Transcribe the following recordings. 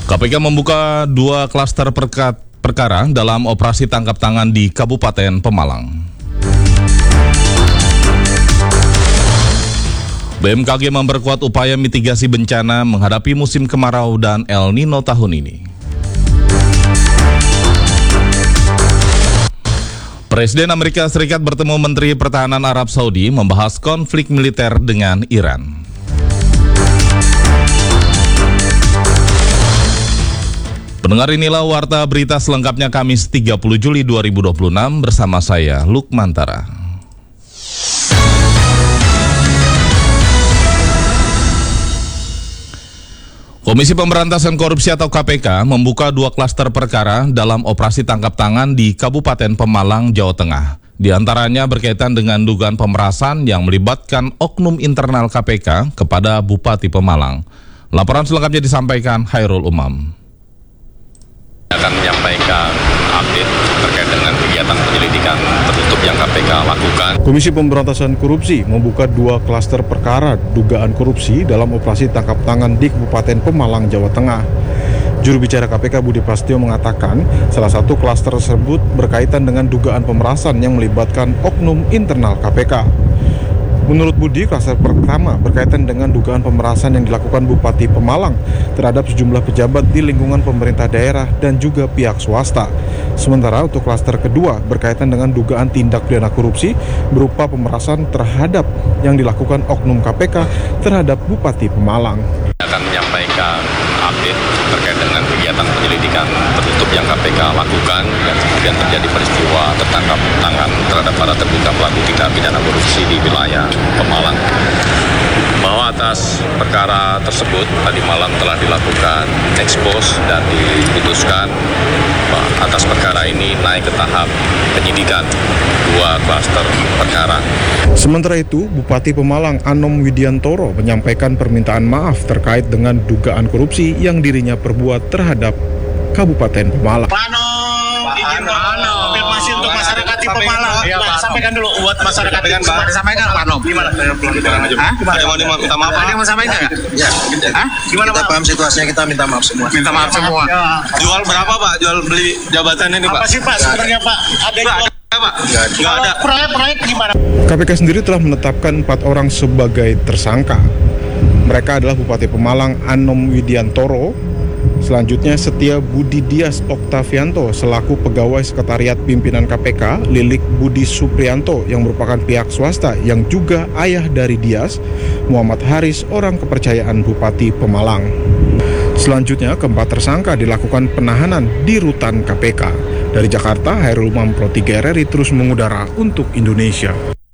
KPK membuka 2 klaster perkara dalam operasi tangkap tangan di Kabupaten Pemalang. BMKG memperkuat upaya mitigasi bencana menghadapi musim kemarau dan El Nino tahun ini. Presiden Amerika Serikat bertemu Menteri Pertahanan Arab Saudi membahas konflik militer dengan Iran. Pendengar, inilah warta berita selengkapnya Kamis 30 Juli 2026 bersama saya, Lukmantara. Komisi Pemberantasan Korupsi atau KPK membuka 2 klaster perkara dalam operasi tangkap tangan di Kabupaten Pemalang, Jawa Tengah. Di antaranya berkaitan dengan dugaan pemerasan yang melibatkan oknum internal KPK kepada Bupati Pemalang. Laporan selengkapnya disampaikan Hairul Umam. Akan menyampaikan update terkait dengan kegiatan penyelidikan tertutup yang KPK lakukan. Komisi Pemberantasan Korupsi membuka 2 klaster perkara dugaan korupsi dalam operasi tangkap tangan di Kabupaten Pemalang, Jawa Tengah. Juru bicara KPK Budi Prasetyo mengatakan salah satu klaster tersebut berkaitan dengan dugaan pemerasan yang melibatkan oknum internal KPK. Menurut Budi, klaster pertama berkaitan dengan dugaan pemerasan yang dilakukan Bupati Pemalang terhadap sejumlah pejabat di lingkungan pemerintah daerah dan juga pihak swasta. Sementara untuk klaster kedua berkaitan dengan dugaan tindak pidana korupsi berupa pemerasan terhadap yang dilakukan oknum KPK terhadap Bupati Pemalang. Akan menyampaikan update terkait dengan kegiatan penyelidikan tertutup yang KPK lakukan dan kemudian terjadi peristiwa tertangkap tangan terhadap para terduga pelaku tindak pidana korupsi di wilayah Pemalang. Bahwa atas perkara tersebut tadi malam telah dilakukan ekspos dan diputuskan atas perkara ini naik ke tahap penyidikan 2 klaster perkara. Sementara itu, Bupati Pemalang Anom Widiantoro menyampaikan permintaan maaf terkait dengan dugaan korupsi yang dirinya perbuat terhadap Kabupaten Pemalang. Konfirmasi untuk masyarakat di Pemalang. Sampaikan dulu buat masyarakat yang disampaikan Pak Nom. Gimana? Ada yang mau minta maaf? Ada yang mau sampaikan nggak? Gimana kita paham situasinya, kita minta maaf semua. Minta maaf semua. Jual berapa Pak? Jual beli jabatan ini Pak? Apa sih Pak sebenarnya Pak? Ada Pak? Nggak ada. Proyek gimana? KPK sendiri telah menetapkan 4 orang sebagai tersangka. Mereka adalah Bupati Pemalang Anom Widiantoro, selanjutnya Setia Budi Dias Oktavianto selaku pegawai sekretariat pimpinan KPK, Lilik Budi Suprianto yang merupakan pihak swasta yang juga ayah dari Dias, Muhammad Haris orang kepercayaan Bupati Pemalang. Selanjutnya keempat tersangka dilakukan penahanan di rutan KPK. Dari Jakarta, Hairul Umam Pro 3 RRI terus mengudara untuk Indonesia.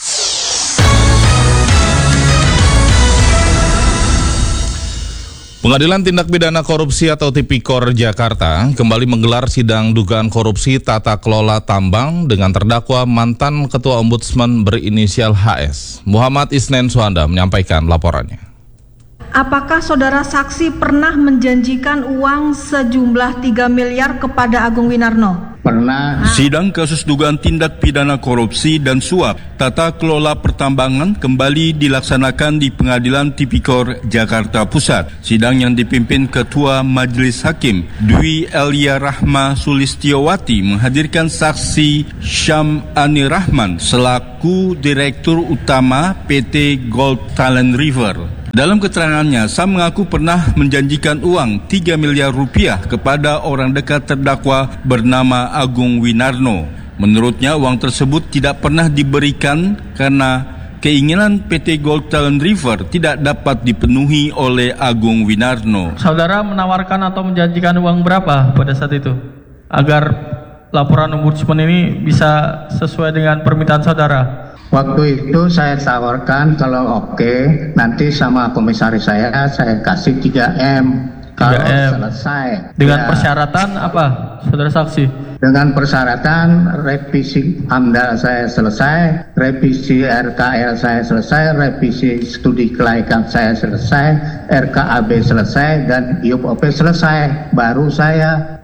Pengadilan Tindak Pidana Korupsi atau Tipikor Jakarta kembali menggelar sidang dugaan korupsi tata kelola tambang dengan terdakwa mantan Ketua Ombudsman berinisial HS. Muhammad Isnen Suhanda menyampaikan laporannya. Apakah saudara saksi pernah menjanjikan uang sejumlah 3 miliar kepada Agung Winarno? Pernah. Sidang kasus dugaan tindak pidana korupsi dan suap tata kelola pertambangan kembali dilaksanakan di Pengadilan Tipikor Jakarta Pusat. Sidang yang dipimpin Ketua Majelis Hakim Dwi Elia Rahma Sulistiowati menghadirkan saksi Syam Ani Rahman selaku Direktur Utama PT Gold Talent River. Dalam keterangannya, Sam mengaku pernah menjanjikan uang 3 miliar rupiah kepada orang dekat terdakwa bernama Agung Winarno. Menurutnya, uang tersebut tidak pernah diberikan karena keinginan PT Gold Talent River tidak dapat dipenuhi oleh Agung Winarno. Saudara menawarkan atau menjanjikan uang berapa pada saat itu? Agar laporan ombudsman ini bisa sesuai dengan permintaan saudara. Waktu itu saya tawarkan kalau oke, nanti sama komisaris saya kasih 3M. Kalau 3M. Selesai. Dengan persyaratan apa, saudara saksi? Dengan persyaratan revisi AMDAL saya selesai, revisi RKL saya selesai, revisi studi kelaikan saya selesai, RKAB selesai, dan IUP-OP selesai. Baru saya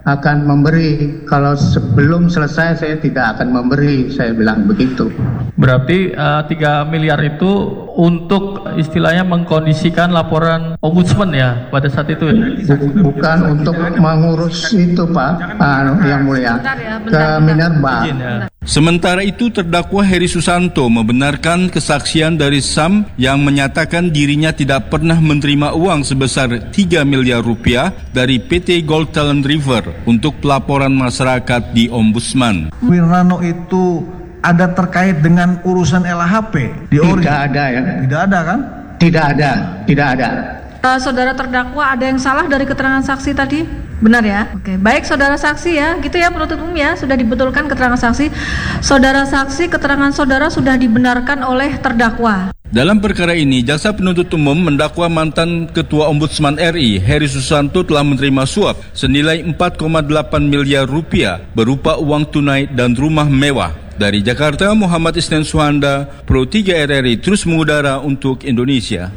akan memberi. Kalau sebelum selesai saya tidak akan memberi, saya bilang begitu. Berarti 3 miliar itu untuk istilahnya mengkondisikan laporan ombudsman ya pada saat itu ya? Bukan untuk mengurus itu Pak, Yang Mulia, ke Minerba. Sementara itu terdakwa Heri Susanto membenarkan kesaksian dari Sam yang menyatakan dirinya tidak pernah menerima uang sebesar 3 miliar rupiah dari PT Gold Talent River untuk pelaporan masyarakat di Ombudsman. Wirano itu ada terkait dengan urusan LHP di ORI? Tidak ada ya. Tidak ada kan? Tidak ada. Saudara terdakwa, ada yang salah dari keterangan saksi tadi? Benar ya? Oke, baik saudara saksi ya, gitu ya penuntut umum ya, sudah dibetulkan keterangan saksi. Saudara saksi, keterangan saudara sudah dibenarkan oleh terdakwa. Dalam perkara ini, jaksa penuntut umum mendakwa mantan Ketua Ombudsman RI, Heri Susanto telah menerima suap senilai 4,8 miliar rupiah berupa uang tunai dan rumah mewah. Dari Jakarta, Muhammad Isnan Suhanda, Pro 3 RRI terus mengudara untuk Indonesia.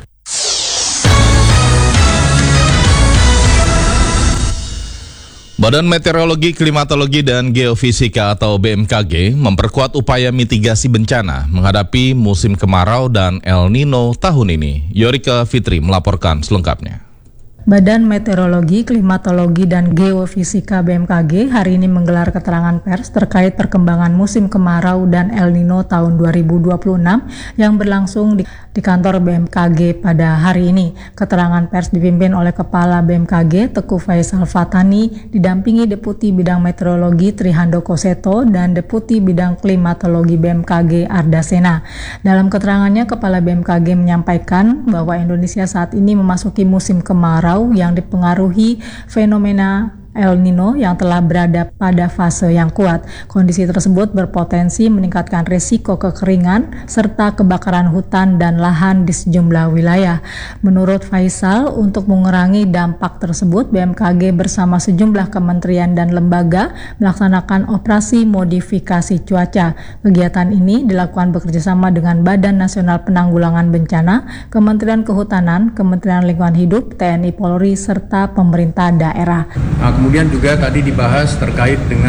Badan Meteorologi, Klimatologi, dan Geofisika atau BMKG memperkuat upaya mitigasi bencana menghadapi musim kemarau dan El Nino tahun ini. Yorika Fitri melaporkan selengkapnya. Badan Meteorologi, Klimatologi, dan Geofisika BMKG hari ini menggelar keterangan pers terkait perkembangan musim kemarau dan El Nino tahun 2026 yang berlangsung di kantor BMKG pada hari ini. Keterangan pers dipimpin oleh Kepala BMKG Teguh Faisal Fatani, didampingi Deputi Bidang Meteorologi Trihandoko Seto dan Deputi Bidang Klimatologi BMKG Arda Sena. Dalam keterangannya, Kepala BMKG menyampaikan bahwa Indonesia saat ini memasuki musim kemarau yang dipengaruhi fenomena El Nino yang telah berada pada fase yang kuat. Kondisi tersebut berpotensi meningkatkan risiko kekeringan serta kebakaran hutan dan lahan di sejumlah wilayah. Menurut Faisal, untuk mengurangi dampak tersebut, BMKG bersama sejumlah kementerian dan lembaga melaksanakan operasi modifikasi cuaca. Kegiatan ini dilakukan bekerjasama dengan Badan Nasional Penanggulangan Bencana, Kementerian Kehutanan, Kementerian Lingkungan Hidup, TNI Polri, serta pemerintah daerah. Kemudian juga tadi dibahas terkait dengan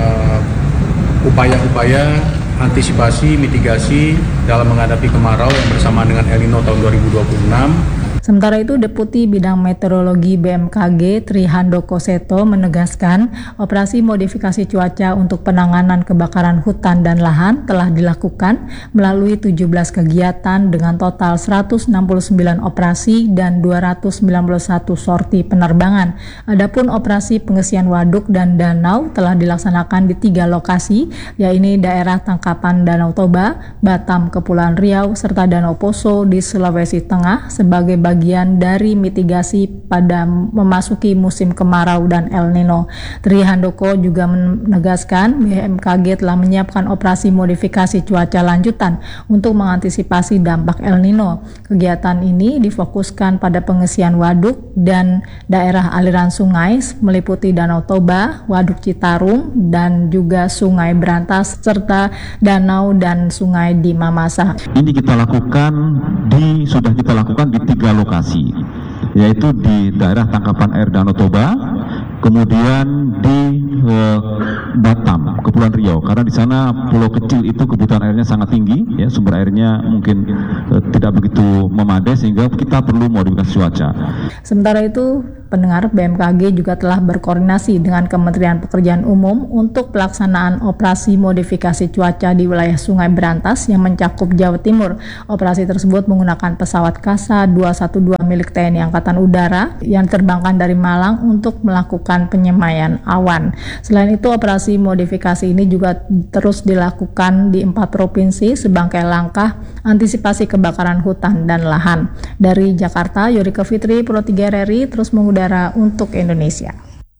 upaya-upaya antisipasi, mitigasi dalam menghadapi kemarau yang bersamaan dengan El Nino tahun 2026. Sementara itu, Deputi Bidang Meteorologi BMKG Trihandoko Seto menegaskan operasi modifikasi cuaca untuk penanganan kebakaran hutan dan lahan telah dilakukan melalui 17 kegiatan dengan total 169 operasi dan 291 sorti penerbangan. Adapun operasi pengisian waduk dan danau telah dilaksanakan di 3 lokasi, yaitu daerah tangkapan Danau Toba, Batam, Kepulauan Riau, serta Danau Poso di Sulawesi Tengah sebagai bagian dari mitigasi pada memasuki musim kemarau dan El Nino. Trihandoko juga menegaskan BMKG telah menyiapkan operasi modifikasi cuaca lanjutan untuk mengantisipasi dampak El Nino. Kegiatan ini difokuskan pada pengisian waduk dan daerah aliran sungai meliputi Danau Toba, Waduk Citarum, dan juga Sungai Berantas serta danau dan sungai di Mamasa. Ini sudah kita lakukan di 3 lokasi, yaitu di daerah tangkapan air Danau Toba, kemudian di Batam, Kepulauan Riau, karena di sana pulau kecil itu kebutuhan airnya sangat tinggi, ya, sumber airnya mungkin tidak begitu memadai sehingga kita perlu modifikasi cuaca. Sementara itu, pendengar, BMKG juga telah berkoordinasi dengan Kementerian Pekerjaan Umum untuk pelaksanaan operasi modifikasi cuaca di wilayah Sungai Berantas yang mencakup Jawa Timur. Operasi tersebut menggunakan pesawat Kasa 212 milik TNI Angkatan Udara yang terbangkan dari Malang untuk melakukan penyemaian awan. Selain itu, operasi modifikasi ini juga terus dilakukan di 4 provinsi sebagai langkah antisipasi kebakaran hutan dan lahan. Dari Jakarta, Yorika Fitri, Pro 3 RRI terus mengudara untuk Indonesia.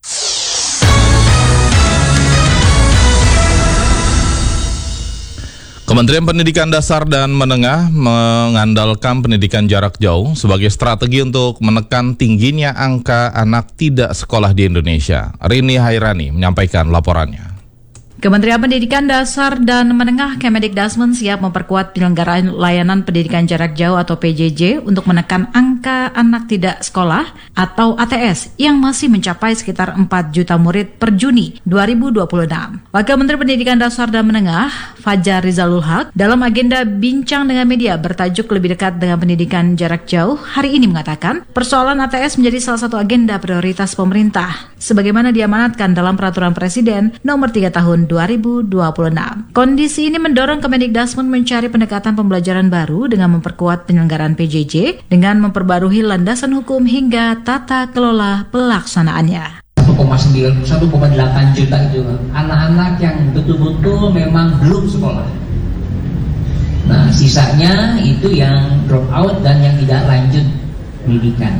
Kementerian Pendidikan Dasar dan Menengah mengandalkan pendidikan jarak jauh sebagai strategi untuk menekan tingginya angka anak tidak sekolah di Indonesia. Rini Hairani menyampaikan laporannya. Kementerian Pendidikan Dasar dan Menengah Kemendikdasmen siap memperkuat penyelenggaraan layanan pendidikan jarak jauh atau PJJ untuk menekan angka anak tidak sekolah atau ATS yang masih mencapai sekitar 4 juta murid per Juni 2026. Wakil Menteri Pendidikan Dasar dan Menengah, Fajar Rizalul Haq, dalam agenda bincang dengan media bertajuk lebih dekat dengan pendidikan jarak jauh, hari ini mengatakan persoalan ATS menjadi salah satu agenda prioritas pemerintah, sebagaimana diamanatkan dalam Peraturan Presiden Nomor 3 Tahun 2026. Kondisi ini mendorong Kemendikdasmen mencari pendekatan pembelajaran baru dengan memperkuat penyelenggaraan PJJ dengan memperbarui landasan hukum hingga tata kelola pelaksanaannya. 1,8 juta itu anak-anak yang betul-betul memang belum sekolah. Nah, sisanya itu yang drop out dan yang tidak lanjut pendidikan.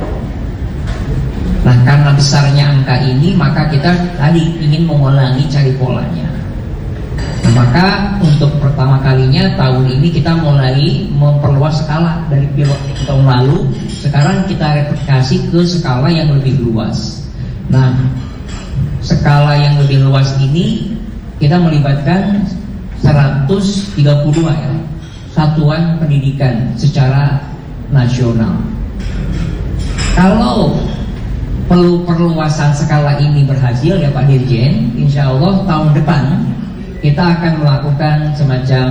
Nah, karena besarnya angka ini, maka kita tadi ingin mengulangi cari polanya. Nah, maka untuk pertama kalinya tahun ini kita mulai memperluas skala dari pilot tahun lalu. Sekarang kita replikasi ke skala yang lebih luas. Nah, skala yang lebih luas ini kita melibatkan 132 ya, satuan pendidikan secara nasional. Kalau perluasan skala ini berhasil ya Pak Dirjen, insya Allah tahun depan kita akan melakukan semacam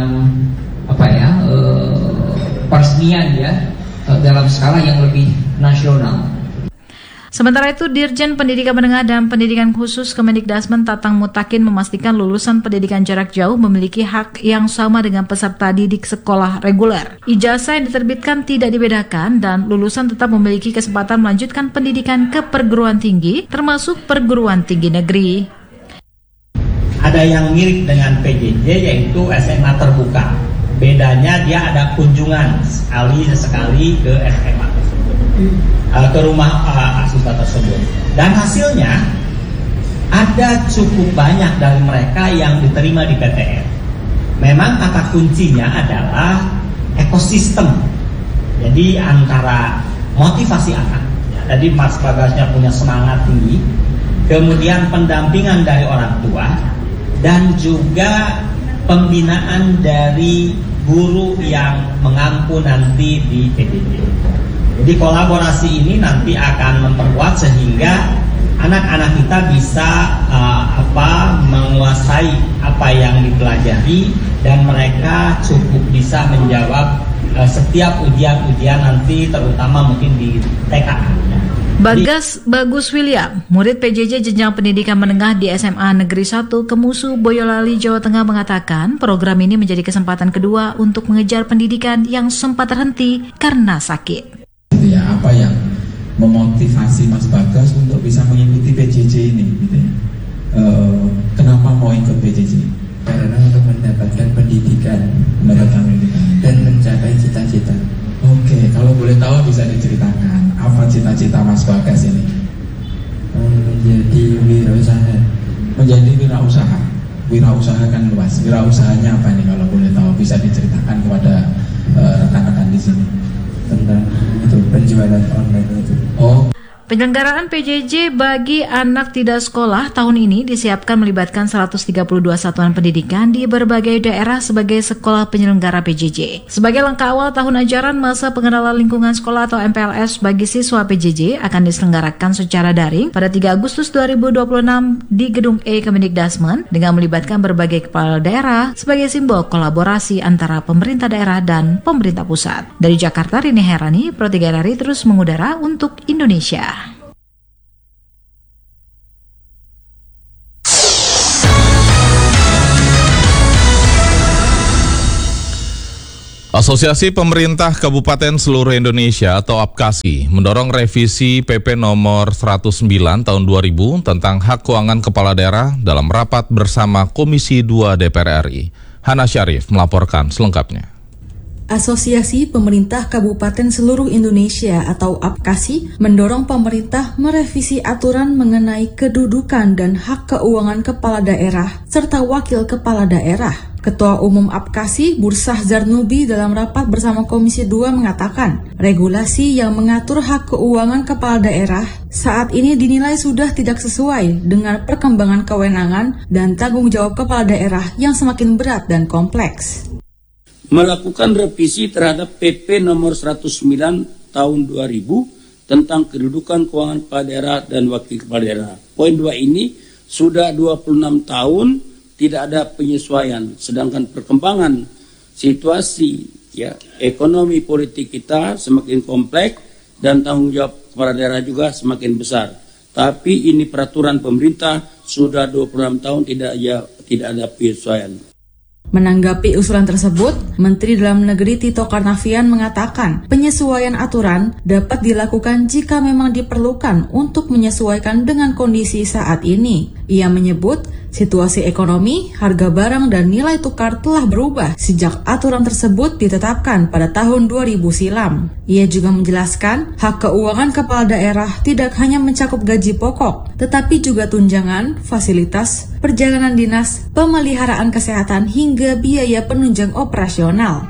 peresmian ya dalam skala yang lebih nasional. Sementara itu, Dirjen Pendidikan Menengah dan Pendidikan Khusus Kemendikdasmen Tatang Mutakin memastikan lulusan pendidikan jarak jauh memiliki hak yang sama dengan peserta didik sekolah reguler. Ijazah yang diterbitkan tidak dibedakan dan lulusan tetap memiliki kesempatan melanjutkan pendidikan ke perguruan tinggi, termasuk perguruan tinggi negeri. Ada yang mirip dengan PJJ yaitu SMA terbuka. Bedanya dia ada kunjungan sekali ke SMA ke rumah siswa tersebut, dan hasilnya ada cukup banyak dari mereka yang diterima di PTN. Memang kata kuncinya adalah ekosistem. Jadi antara motivasi anak, jadi Mas Bagasnya punya semangat tinggi, kemudian pendampingan dari orang tua, dan juga pembinaan dari guru yang mengampu nanti di PJJ. Jadi kolaborasi ini nanti akan memperkuat sehingga anak-anak kita bisa menguasai apa yang dipelajari dan mereka cukup bisa menjawab setiap ujian-ujian nanti, terutama mungkin di TK. Bagus William, murid PJJ jenjang pendidikan menengah di SMA Negeri 1 Kemusu, Boyolali, Jawa Tengah mengatakan program ini menjadi kesempatan kedua untuk mengejar pendidikan yang sempat terhenti karena sakit. Ya, apa yang memotivasi Mas Bagas untuk bisa mengikuti PJJ ini gitu ya? Kenapa mau ikut PJJ? Karena untuk mendapatkan pendidikan dan mencapai cita-cita. Oke, kalau boleh tahu bisa diceritakan apa cita-cita Mas Bagas ini? Menjadi wirausaha. Menjadi wirausaha. Wirausaha kan luas. Wirausahanya apa nih kalau boleh tahu, bisa diceritakan kepada rekan-rekan di sini? Tentang itu penjualan online itu. Oh. Penyelenggaraan PJJ bagi anak tidak sekolah tahun ini disiapkan melibatkan 132 satuan pendidikan di berbagai daerah sebagai sekolah penyelenggara PJJ. Sebagai langkah awal tahun ajaran, masa pengenalan lingkungan sekolah atau MPLS bagi siswa PJJ akan diselenggarakan secara daring pada 3 Agustus 2026 di Gedung E Kemendikdasmen dengan melibatkan berbagai kepala daerah sebagai simbol kolaborasi antara pemerintah daerah dan pemerintah pusat. Dari Jakarta, Rini Herani, Pro 3 RRI terus mengudara untuk Indonesia. Asosiasi Pemerintah Kabupaten Seluruh Indonesia atau APKASI mendorong revisi PP nomor 109 tahun 2000 tentang hak keuangan kepala daerah dalam rapat bersama Komisi 2 DPR RI. Hana Syarif melaporkan selengkapnya. Asosiasi Pemerintah Kabupaten Seluruh Indonesia atau APKASI mendorong pemerintah merevisi aturan mengenai kedudukan dan hak keuangan kepala daerah serta wakil kepala daerah. Ketua Umum Apkasi, Bursah Zarnubi dalam rapat bersama Komisi 2 mengatakan, regulasi yang mengatur hak keuangan kepala daerah saat ini dinilai sudah tidak sesuai dengan perkembangan kewenangan dan tanggung jawab kepala daerah yang semakin berat dan kompleks. Melakukan revisi terhadap PP nomor 109 tahun 2000 tentang kedudukan keuangan kepala daerah dan wakil kepala daerah. Poin 2 ini sudah 26 tahun tidak ada penyesuaian, sedangkan perkembangan situasi ekonomi politik kita semakin kompleks dan tanggung jawab kepala daerah juga semakin besar. Tapi ini peraturan pemerintah sudah 26 tahun tidak ada penyesuaian. Menanggapi usulan tersebut, Menteri Dalam Negeri Tito Karnavian mengatakan penyesuaian aturan dapat dilakukan jika memang diperlukan untuk menyesuaikan dengan kondisi saat ini. Ia menyebut situasi ekonomi, harga barang dan nilai tukar telah berubah sejak aturan tersebut ditetapkan pada tahun 2000 silam. Ia juga menjelaskan hak keuangan kepala daerah tidak hanya mencakup gaji pokok, tetapi juga tunjangan, fasilitas, perjalanan dinas, pemeliharaan kesehatan hingga biaya penunjang operasional.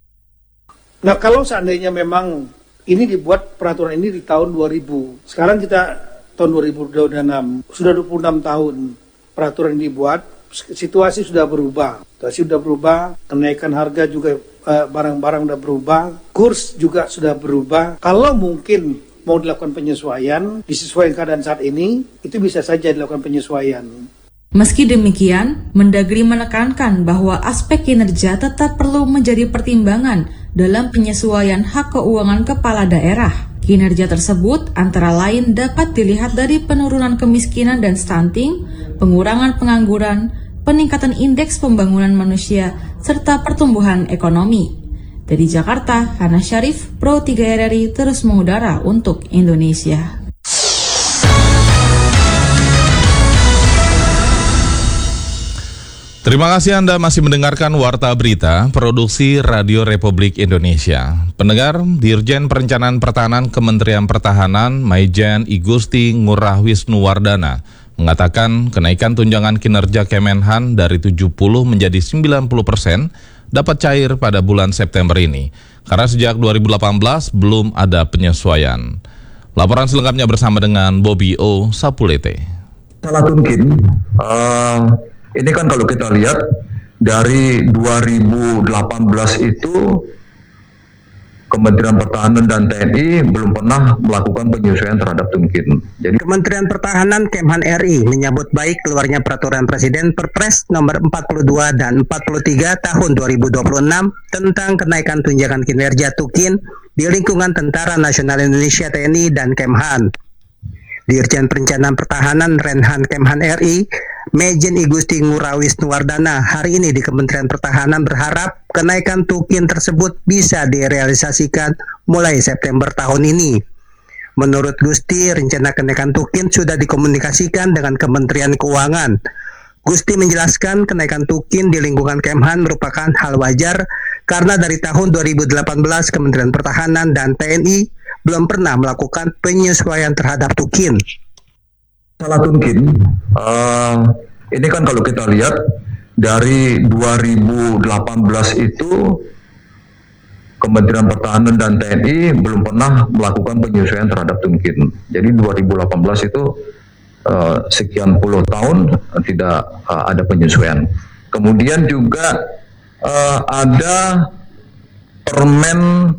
Nah, kalau seandainya memang ini dibuat peraturan ini di tahun 2000, sekarang kita tahun 2026, sudah 26 tahun peraturan ini dibuat, situasi sudah berubah. Kenaikan harga juga barang-barang sudah berubah, kurs juga sudah berubah. Kalau mungkin mau dilakukan penyesuaian, disesuaikan keadaan saat ini, itu bisa saja dilakukan penyesuaian. Meski demikian, Mendagri menekankan bahwa aspek kinerja tetap perlu menjadi pertimbangan dalam penyesuaian hak keuangan kepala daerah. Kinerja tersebut antara lain dapat dilihat dari penurunan kemiskinan dan stunting, pengurangan pengangguran, peningkatan indeks pembangunan manusia, serta pertumbuhan ekonomi. Dari Jakarta, Hana Syarif, Pro 3 RRI terus mengudara untuk Indonesia. Terima kasih Anda masih mendengarkan Warta Berita, Produksi Radio Republik Indonesia. Pendengar, Dirjen Perencanaan Pertahanan Kementerian Pertahanan, Maijen Igusti Ngurah Wisnuwardana, mengatakan kenaikan tunjangan kinerja Kemenhan dari 70 menjadi 90% dapat cair pada bulan September ini, karena sejak 2018 belum ada penyesuaian. Laporan selengkapnya bersama dengan Bobby O. Sapulete. Salah mungkin, ini kan kalau kita lihat dari 2018 itu Kementerian Pertahanan dan TNI belum pernah melakukan penyesuaian terhadap Tunkin. Jadi Kementerian Pertahanan Kemhan RI menyambut baik keluarnya peraturan Presiden Perpres nomor 42 dan 43 tahun 2026 tentang kenaikan tunjangan kinerja Tukin di lingkungan Tentara Nasional Indonesia TNI dan Kemhan. Dirjen Perencanaan Pertahanan Renhan Kemhan RI, Maijen Igusti Ngurah Wisnuwardana hari ini di Kementerian Pertahanan berharap kenaikan Tukin tersebut bisa direalisasikan mulai September tahun ini. Menurut Gusti, rencana kenaikan Tukin sudah dikomunikasikan dengan Kementerian Keuangan. Gusti menjelaskan kenaikan Tukin di lingkungan Kemhan merupakan hal wajar karena dari tahun 2018 Kementerian Pertahanan dan TNI belum pernah melakukan penyesuaian terhadap Tukin. Salah Tunkin, ini kan kalau kita lihat dari 2018 itu Kementerian Pertahanan dan TNI belum pernah melakukan penyesuaian terhadap Tunkin. Jadi 2018 itu sekian puluh tahun tidak ada penyesuaian. Kemudian juga ada Permen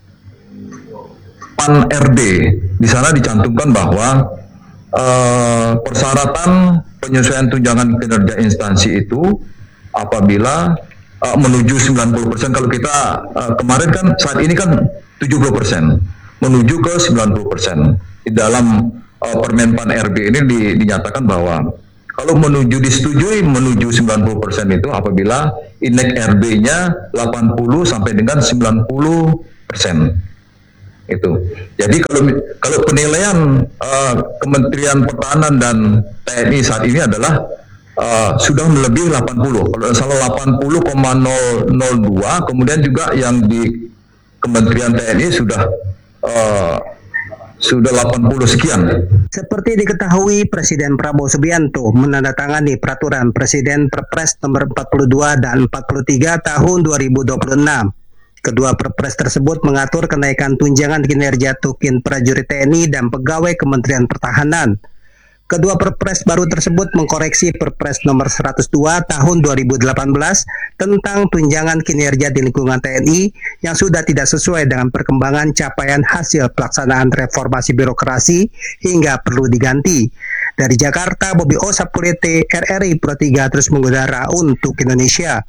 Pan RD, di sana dicantumkan bahwa persyaratan penyesuaian tunjangan kinerja instansi itu apabila menuju 90%, kalau kita kemarin kan saat ini kan 70%, menuju ke 90%. Di dalam Permen Pan RB ini dinyatakan bahwa kalau disetujui menuju 90% itu apabila indeks RB-nya 80 sampai dengan 90%. Itu. Jadi kalau penilaian Kementerian Pertahanan dan TNI saat ini adalah sudah melebihi 80. Kalau salah 80,002, kemudian juga yang di Kementerian TNI sudah sudah 80 sekian. Seperti diketahui, Presiden Prabowo Subianto menandatangani Peraturan Presiden Perpres nomor 42 dan 43 tahun 2026. Kedua Perpres tersebut mengatur kenaikan tunjangan kinerja tukin prajurit TNI dan pegawai Kementerian Pertahanan. Kedua Perpres baru tersebut mengkoreksi Perpres nomor 102 tahun 2018 tentang tunjangan kinerja di lingkungan TNI yang sudah tidak sesuai dengan perkembangan capaian hasil pelaksanaan reformasi birokrasi hingga perlu diganti. Dari Jakarta, Bobi Osapulete, RRI Pro 3 terus mengudara untuk Indonesia.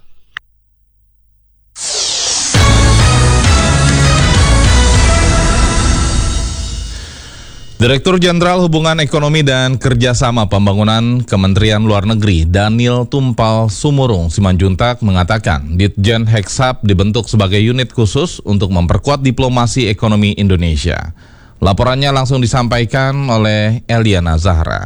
Direktur Jenderal Hubungan Ekonomi dan Kerjasama Pembangunan Kementerian Luar Negeri Daniel Tumpal Sumurung Simanjuntak mengatakan Ditjen Heksap dibentuk sebagai unit khusus untuk memperkuat diplomasi ekonomi Indonesia. Laporannya langsung disampaikan oleh Eliana Zahra.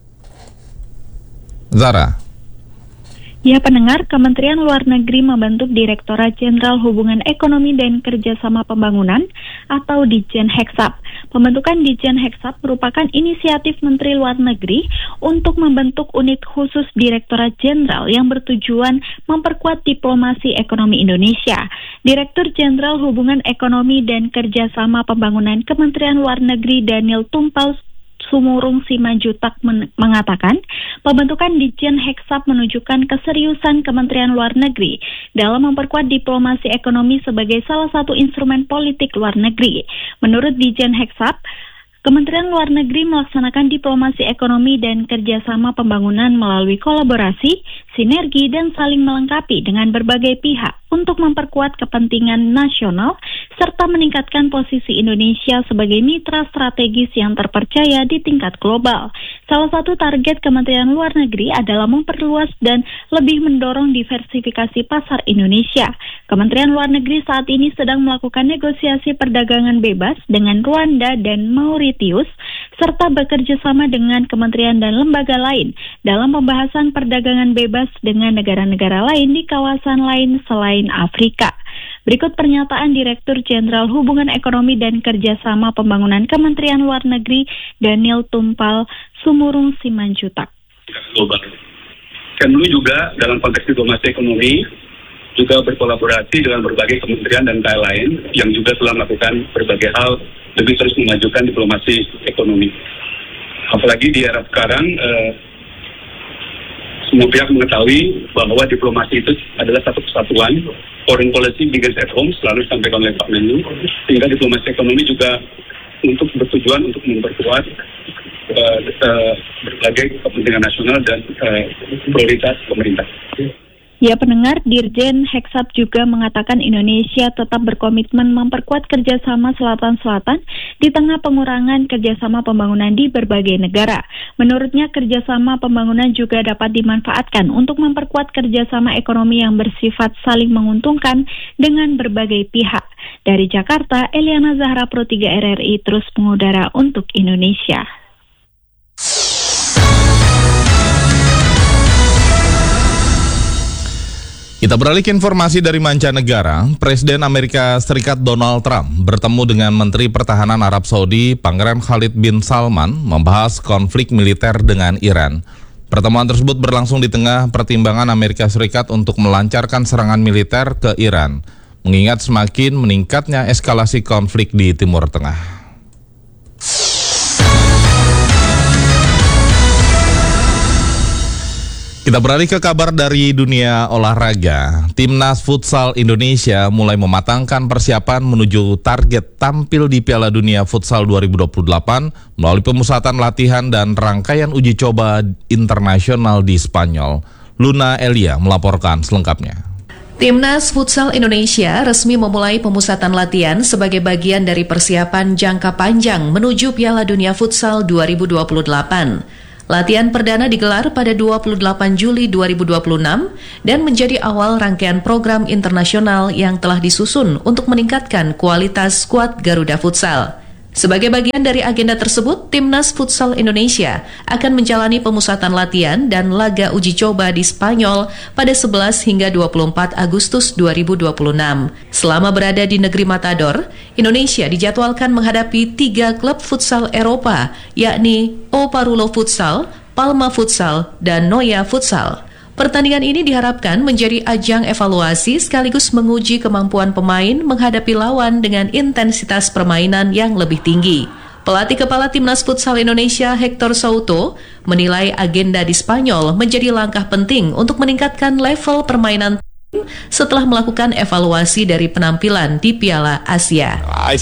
Zahra. Ya, pendengar, Kementerian Luar Negeri membentuk Direktorat Jenderal Hubungan Ekonomi dan Kerjasama Pembangunan atau Ditjen Heksap. Pembentukan Ditjen Heksap merupakan inisiatif Menteri Luar Negeri untuk membentuk unit khusus Direktorat Jenderal yang bertujuan memperkuat diplomasi ekonomi Indonesia. Direktur Jenderal Hubungan Ekonomi dan Kerjasama Pembangunan Kementerian Luar Negeri Daniel Tumpal Sumurung Simanjuntak mengatakan, pembentukan Ditjen Heksap menunjukkan keseriusan Kementerian Luar Negeri dalam memperkuat diplomasi ekonomi sebagai salah satu instrumen politik luar negeri. Menurut Ditjen Heksap, Kementerian Luar Negeri melaksanakan diplomasi ekonomi dan kerjasama pembangunan melalui kolaborasi, sinergi, dan saling melengkapi dengan berbagai pihak untuk memperkuat kepentingan nasional serta meningkatkan posisi Indonesia sebagai mitra strategis yang terpercaya di tingkat global. Salah satu target Kementerian Luar Negeri adalah memperluas dan lebih mendorong diversifikasi pasar Indonesia. Kementerian Luar Negeri saat ini sedang melakukan negosiasi perdagangan bebas dengan Rwanda dan Mauritius, serta bekerja sama dengan kementerian dan lembaga lain dalam pembahasan perdagangan bebas dengan negara-negara lain di kawasan lain selain Afrika. Berikut pernyataan Direktur Jenderal Hubungan Ekonomi dan Kerjasama Pembangunan Kementerian Luar Negeri Daniel Tumpal Sumurung Simanjuntak. Global. Kemlu juga dalam konteks diplomasi ekonomi juga berkolaborasi dengan berbagai kementerian dan lain yang juga telah melakukan berbagai hal demi terus memajukan diplomasi ekonomi. Apalagi di era sekarang, semua pihak mengetahui bahwa diplomasi itu adalah satu kesatuan. Foreign policy begins at home, selalu disampaikan oleh Pak Menlu, sehingga diplomasi ekonomi juga untuk bertujuan untuk memperkuat berbagai kepentingan nasional dan prioritas pemerintah. Ya, pendengar, Dirjen Heksap juga mengatakan Indonesia tetap berkomitmen memperkuat kerjasama Selatan-Selatan di tengah pengurangan kerjasama pembangunan di berbagai negara. Menurutnya, kerjasama pembangunan juga dapat dimanfaatkan untuk memperkuat kerjasama ekonomi yang bersifat saling menguntungkan dengan berbagai pihak. Dari Jakarta, Eliana Zahra Pro 3 RRI terus mengudara untuk Indonesia. Kita beralih ke informasi dari mancanegara. Presiden Amerika Serikat Donald Trump bertemu dengan Menteri Pertahanan Arab Saudi Pangeran Khalid bin Salman membahas konflik militer dengan Iran. Pertemuan tersebut berlangsung di tengah pertimbangan Amerika Serikat untuk melancarkan serangan militer ke Iran, mengingat semakin meningkatnya eskalasi konflik di Timur Tengah. Kita beralih ke kabar dari dunia olahraga. Timnas Futsal Indonesia mulai mematangkan persiapan menuju target tampil di Piala Dunia Futsal 2028 melalui pemusatan latihan dan rangkaian uji coba internasional di Spanyol. Luna Elia melaporkan selengkapnya. Timnas Futsal Indonesia resmi memulai pemusatan latihan sebagai bagian dari persiapan jangka panjang menuju Piala Dunia Futsal 2028. Latihan perdana digelar pada 28 Juli 2026 dan menjadi awal rangkaian program internasional yang telah disusun untuk meningkatkan kualitas skuad Garuda Futsal. Sebagai bagian dari agenda tersebut, Timnas Futsal Indonesia akan menjalani pemusatan latihan dan laga uji coba di Spanyol pada 11 hingga 24 Agustus 2026. Selama berada di negeri Matador, Indonesia dijadwalkan menghadapi 3 klub futsal Eropa, yakni O Parulo Futsal, Palma Futsal, dan Noya Futsal. Pertandingan ini diharapkan menjadi ajang evaluasi sekaligus menguji kemampuan pemain menghadapi lawan dengan intensitas permainan yang lebih tinggi. Pelatih Kepala Timnas Futsal Indonesia Hector Souto menilai agenda di Spanyol menjadi langkah penting untuk meningkatkan level permainan tim setelah melakukan evaluasi dari penampilan di Piala Asia.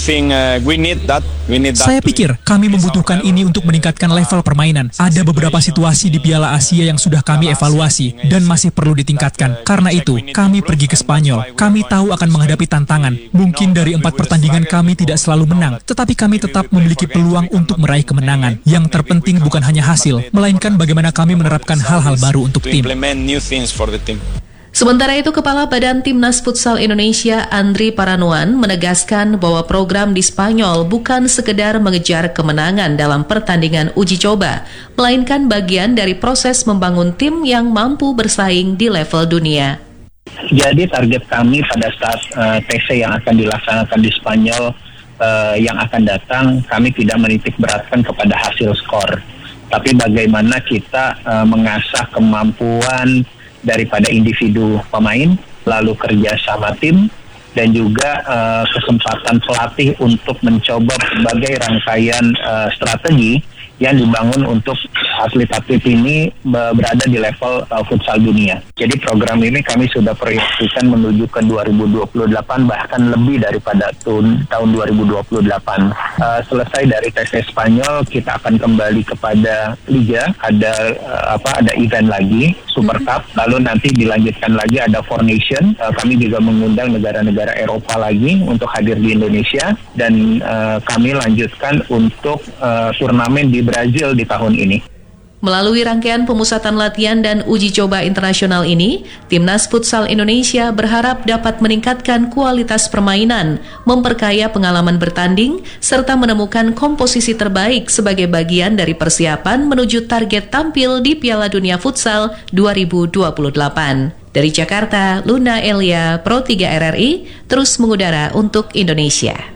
Saya pikir kami membutuhkan ini untuk meningkatkan level permainan. Ada beberapa situasi di Piala Asia yang sudah kami evaluasi dan masih perlu ditingkatkan. Karena itu, kami pergi ke Spanyol. Kami tahu akan menghadapi tantangan. Mungkin dari 4 pertandingan kami tidak selalu menang, tetapi kami tetap memiliki peluang untuk meraih kemenangan. Yang terpenting bukan hanya hasil, melainkan bagaimana kami menerapkan hal-hal baru untuk tim. Sementara itu, Kepala Badan Timnas Futsal Indonesia Andri Paranuan menegaskan bahwa program di Spanyol bukan sekedar mengejar kemenangan dalam pertandingan uji coba, melainkan bagian dari proses membangun tim yang mampu bersaing di level dunia. Jadi target kami pada saat TC yang akan dilaksanakan di Spanyol yang akan datang, kami tidak menitik beratkan kepada hasil skor, tapi bagaimana kita mengasah kemampuan daripada individu pemain, lalu kerja sama tim, dan juga kesempatan pelatih untuk mencoba berbagai rangkaian strategi yang dibangun untuk atlet-atlet ini berada di level futsal dunia. Jadi program ini kami sudah proyeksikan menuju ke 2028, bahkan lebih daripada tahun 2028. Selesai dari tes Spanyol, kita akan kembali kepada Liga, ada event lagi, Super Cup, lalu nanti dilanjutkan lagi ada Four Nation. Kami juga mengundang negara-negara Eropa lagi untuk hadir di Indonesia, dan kami lanjutkan untuk turnamen di Brazil di tahun ini. Melalui rangkaian pemusatan latihan dan uji coba internasional ini, Timnas Futsal Indonesia berharap dapat meningkatkan kualitas permainan, memperkaya pengalaman bertanding, serta menemukan komposisi terbaik sebagai bagian dari persiapan menuju target tampil di Piala Dunia Futsal 2028. Dari Jakarta, Luna Elia, Pro 3 RRI, terus mengudara untuk Indonesia.